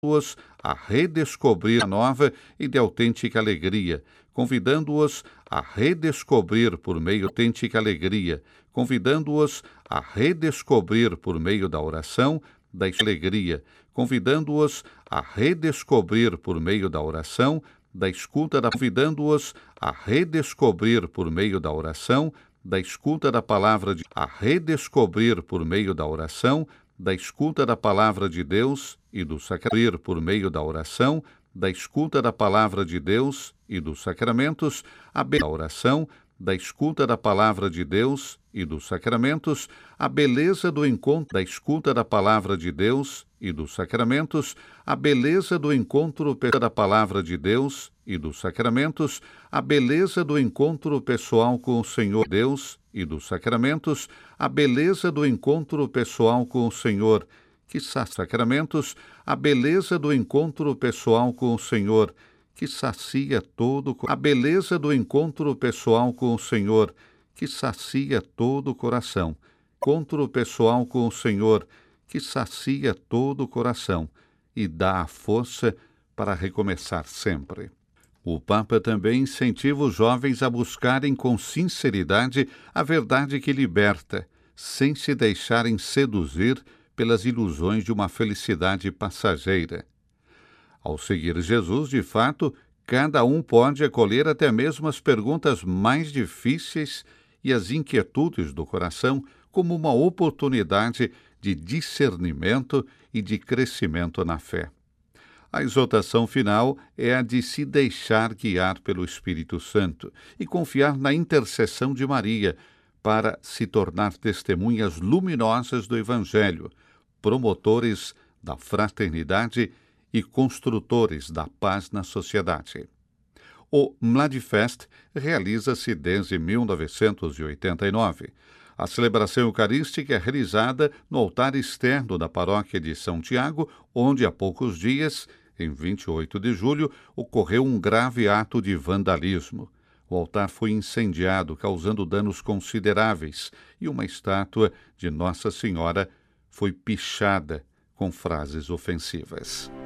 convidando-os a redescobrir a nova e de autêntica alegria, convidando-os a redescobrir por meio de autêntica alegria, convidando-os a redescobrir por meio da oração, da alegria, convidando-os a redescobrir por meio da oração, da escuta convidando-os a redescobrir por meio da oração, da escuta da palavra de a redescobrir por meio da oração, da escuta da palavra de Deus e do sacramento por meio da oração, da escuta da palavra de Deus e dos sacramentos, da oração, da escuta da palavra de Deus e dos sacramentos, a beleza do encontro, da escuta da palavra de Deus e dos sacramentos, a beleza do encontro da palavra de Deus e dos sacramentos, a beleza do encontro pessoal com o Senhor Deus e dos sacramentos, a beleza do encontro pessoal com o Senhor, que sacramentos, a beleza do encontro pessoal com o Senhor, que sacia todo a beleza do encontro pessoal com o Senhor, que sacia todo o coração. Encontro pessoal com o Senhor, que sacia todo o coração e dá a força para recomeçar sempre. O Papa também incentiva os jovens a buscarem com sinceridade a verdade que liberta, sem se deixarem seduzir pelas ilusões de uma felicidade passageira. Ao seguir Jesus, de fato, cada um pode acolher até mesmo as perguntas mais difíceis e as inquietudes do coração como uma oportunidade de discernimento e de crescimento na fé. A exortação final é a de se deixar guiar pelo Espírito Santo e confiar na intercessão de Maria para se tornar testemunhas luminosas do Evangelho, promotores da fraternidade e construtores da paz na sociedade. O Mladfest realiza-se desde 1989. A celebração eucarística é realizada no altar externo da paróquia de São Tiago, onde há poucos dias, em 28 de julho, ocorreu um grave ato de vandalismo. O altar foi incendiado, causando danos consideráveis, e uma estátua de Nossa Senhora foi pichada com frases ofensivas.